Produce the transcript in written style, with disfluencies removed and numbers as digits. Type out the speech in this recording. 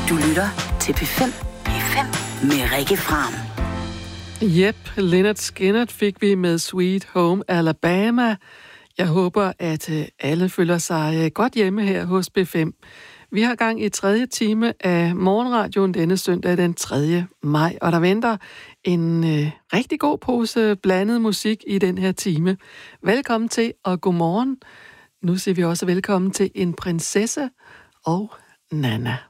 Du lytter til P5. P5 med Rikke Fram. Yep, Lynyrd Skynyrd fik vi med Sweet Home Alabama. Jeg håber, at alle føler sig godt hjemme her hos P5. Vi har gang i 3. time af morgenradioen denne søndag den 3. maj, og der venter en rigtig god pose blandet musik i den her time. Velkommen til, og godmorgen. Nu siger vi også velkommen til en prinsesse og Nana.